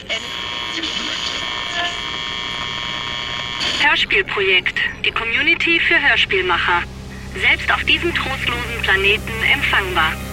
Hörspielprojekt. Die Community für Hörspielmacher. Selbst auf diesem trostlosen Planeten empfangbar.